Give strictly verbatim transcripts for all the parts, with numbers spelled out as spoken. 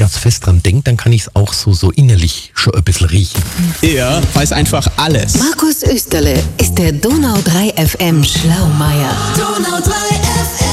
ganz fest dran denke, dann kann ich es auch so, so innerlich schon ein bisschen riechen. Er weiß einfach alles. Markus Österle ist der Donau drei F M Schlaumeier. Donau drei F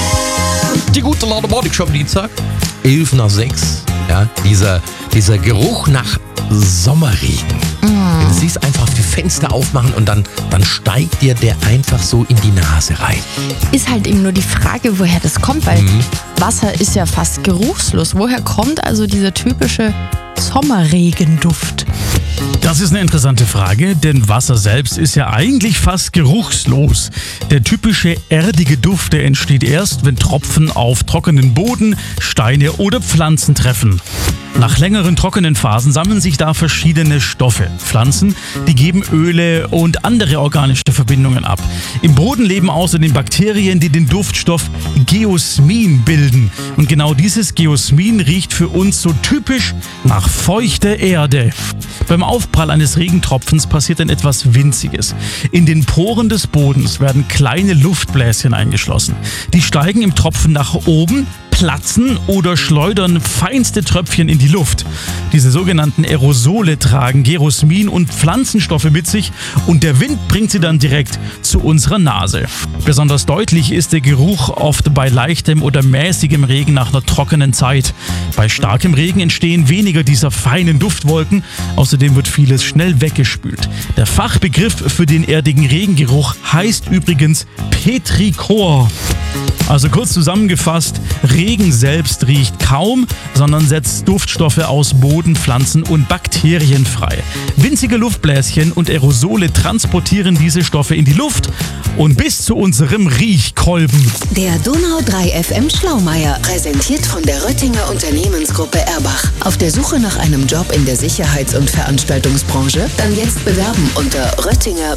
M. Die gute Laune Morning Show am Dienstag, elf nach sechs. Ja, dieser, dieser Geruch nach Sommerregen. Mm. Du siehst einfach die Fenster aufmachen und dann, dann steigt dir der einfach so in die Nase rein. Ist halt eben nur die Frage, woher das kommt, weil mhm. Wasser ist ja fast geruchslos. Woher kommt also dieser typische Sommerregenduft? Das ist eine interessante Frage, denn Wasser selbst ist ja eigentlich fast geruchslos. Der typische erdige Duft, der entsteht erst, wenn Tropfen auf trockenen Boden, Steine oder Pflanzen treffen. Nach längeren trockenen Phasen sammeln sich da verschiedene Stoffe. Pflanzen, die geben Öle und andere organische Verbindungen ab. Im Boden leben außerdem Bakterien, die den Duftstoff Geosmin bilden. Und genau dieses Geosmin riecht für uns so typisch nach feuchter Erde. Beim Aufprall eines Regentropfens passiert dann etwas Winziges. In den Poren des Bodens werden kleine Luftbläschen eingeschlossen. Die steigen im Tropfen nach oben, platzen oder schleudern feinste Tröpfchen in die Luft. Diese sogenannten Aerosole tragen Geosmin und Pflanzenstoffe mit sich und der Wind bringt sie dann direkt zu unserer Nase. Besonders deutlich ist der Geruch oft bei leichtem oder mäßigem Regen nach einer trockenen Zeit. Bei starkem Regen entstehen weniger dieser feinen Duftwolken, außerdem wird vieles schnell weggespült. Der Fachbegriff für den erdigen Regengeruch heißt übrigens Petrichor. Also kurz zusammengefasst, Regen selbst riecht kaum, sondern setzt Duftstoffe aus Boden, Pflanzen und Bakterien frei. Winzige Luftbläschen und Aerosole transportieren diese Stoffe in die Luft und bis zu unserem Riechkolben. Der Donau drei F M Schlaumeier, präsentiert von der Röttinger Unternehmensgruppe Erbach. Auf der Suche nach einem Job in der Sicherheits- und Veranstaltungsbranche? Dann jetzt bewerben unter röttinger